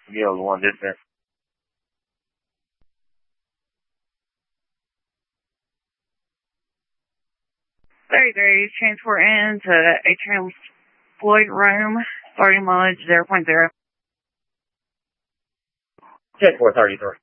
Yield 1 distant. 33, transport in to Atrium Floyd Room, starting mileage 0.0. Check 433.